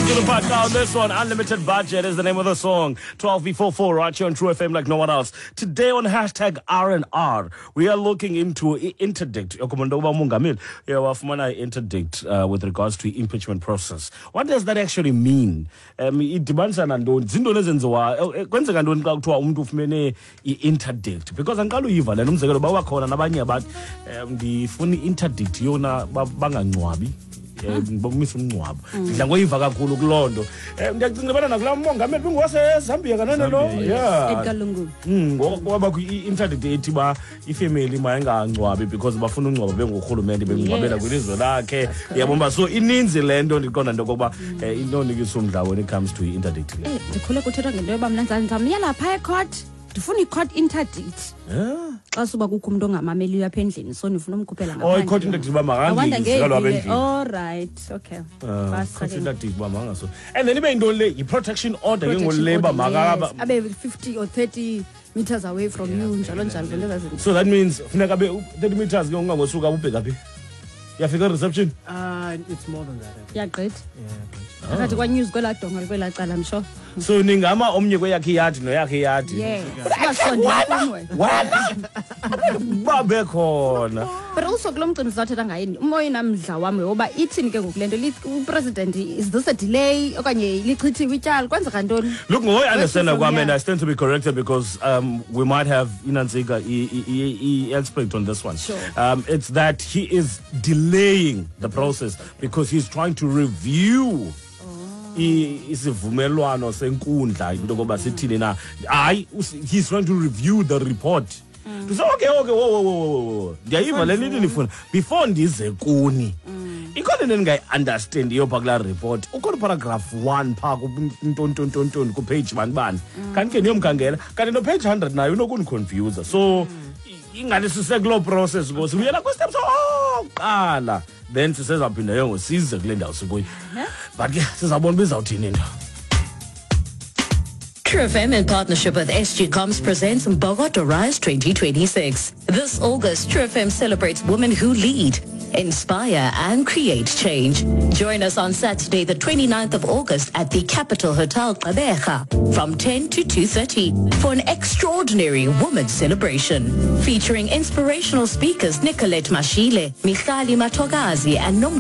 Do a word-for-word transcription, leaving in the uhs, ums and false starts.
Now this one, Unlimited Budget, is the name of the song. twelve before four, right here on True F M like no one else. Today on hashtag R and R, we are looking into i- interdict. Yeah, wafumana interdict uh, with regards to impeachment process. What does that actually mean? Um, idibanisa nantoni zintoni ezenziwa kwenzeka ntoni xa kuthiwa umuntu ufumene i-interdict, because andiqala uyiva lena umzekelo bawakhona nabanye abantu um ndifuna i-interdict yona ba- bangangcwabi ngibomisa umncwabo ndidla ngoyiva kakhulu kulondo ndiyacinga bana nakula mongameli bengowasezambia kanene lo yeah Edgar Lungu mm ngoba ku interdict ethi ba ifamily mayingangcwabi because bafuna ungcwaba bengurhulumente bengcwabela kwilizwe lakhe yabomba. So ininzi lento ndiqonda into kokuba into nikisa umdla when it comes to interdict. eh ndikhule kuthethwa ngento yoba mna ndizamya lapha ecourt ndifuna i-court interdict xa suba kukho umuntu ongamameli apha endlini so ndifuna umkhuphela ngaphandle. Oh, i-court interdict ba makangeni sikalwa endlini. All right, okay. Court interdict ba mangaso and then ibe into le i-protection order ke ngolabor makaba abe fifty or thirty meters away from you njalo njalo into zazinto. So that means funeka abe thirty meters ke ungangosuka ubheka phi yafika reception. Uh, it's more than that. Yaqedwa Yeah, akathi kwa news kwela donga kwela cala I'm sure. So ningama omnye kweyakhe yard noyakhe yard. Yeah. Sibasondela What? Babe khona. But also kulomcimbi sizathetha ngayini umoya namdla wami ngoba ithini ke ngokulento upresident is this a delay okanye lichithiwe ityala kwenzeka ntoni? Look, ngoy understand kwami and I stand to be corrected because um we might have Inanzika e expert on this one. Sure. Um it's that he is delaying the process because he's trying to review isivumelwano senkundla into ngoba sithini na hayi he's trying to review the report. To say okay okay wo wo wo wo ndiyayiva le nto nifuna before ndize kuni ikhona nini ngayi understand iyo phakula report ukhona paragraph one pha ntoni ntoni ntoni ku page bani bani kanti ke niyomkhangela kanti no page one hundred nayo inokuniconfuse so ingani sisekulo process ngosi uyela ku steps oh qala then sisezaphinda yongo size kule ndawo sikuyo but ke sizabona bizawuthini into. True F M in partnership with S G Coms presents Bogota Rise twenty twenty-six. This August, True F M celebrates women who lead, inspire and create change. Join us on Saturday, the twenty-ninth of August at the Capital Hotel Qabeja from ten to two thirty for an extraordinary women's celebration featuring inspirational speakers Nicolette Mashile, Michali Matogazi and Nom